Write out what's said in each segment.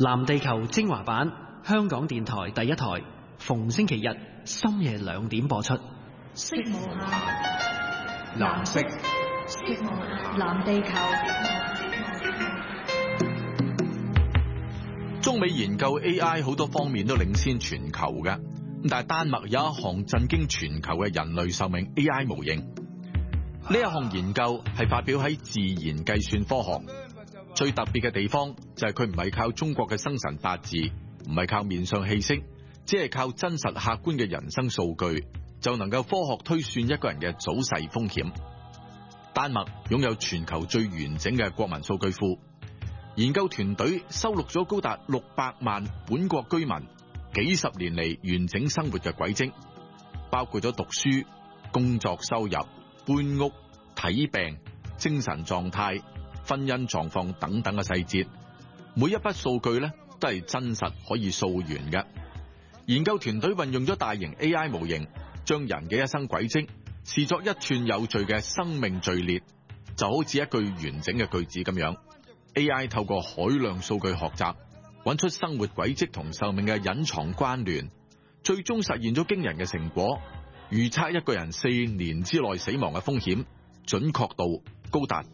藍地球精華版，香港電台第一台，逢星期日深夜2點播出。 色無限， 藍色， 色無限，藍地球。 中美研究 AI 好多方面都領先全球嘅，但係丹麥有一項震驚全球嘅人類壽命 AI 模型。呢一項研究係發表喺《自然計算科學》。最特別嘅地方就係佢唔係靠中國嘅生辰八字，唔係靠面相氣息，只係靠真實客觀嘅人生數據，就能夠科學推算一個人嘅早逝風險。丹麥擁有全球最完整嘅國民數據庫，研究團隊收錄咗高達600萬本國居民幾十年嚟完整生活嘅軌跡，包括咗讀書、工作收入、搬屋、睇病、精神狀態、婚姻狀況等等嘅細節，每一筆數據咧都係真實可以溯源嘅。研究團隊運用咗大型 AI 模型，將人嘅一生軌跡視作一串有序嘅生命序列，就好似一句完整嘅句子咁樣。AI 透過海量數據學習，揾出生活軌跡同壽命嘅隱藏關聯，最終實現咗驚人嘅成果，預測一個人4年之內死亡嘅風險，準確度高達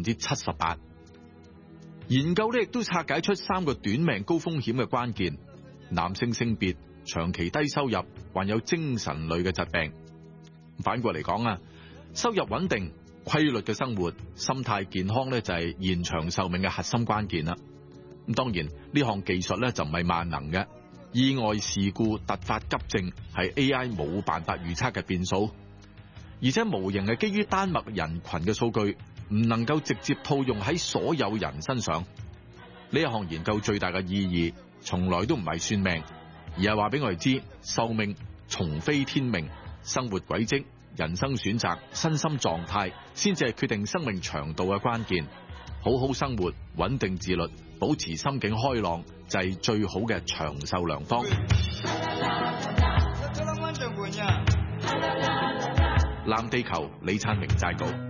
78%。研究呢亦都拆解出3個短命高風險嘅關鍵：男性性別、長期低收入、患有精神類嘅疾病。反過嚟講啊，收入穩定、規律嘅生活、心態健康咧就係延長壽命嘅核心關鍵啦。咁當然呢項技術咧就唔係萬能嘅，意外事故突發急症係 AI 冇辦法預測嘅變數。而且模型係基於丹麥人群嘅數據，唔能夠直接套用喺所有人身上。呢一項研究最大嘅意義，從來都唔係算命，而係話俾我哋知，壽命從非天命，生活軌跡、人生選擇、身心狀態，先至係決定生命長度嘅關鍵。好好生活，穩定自律，保持心境開朗，就係最好嘅長壽良方。藍地球李燦榮撰稿。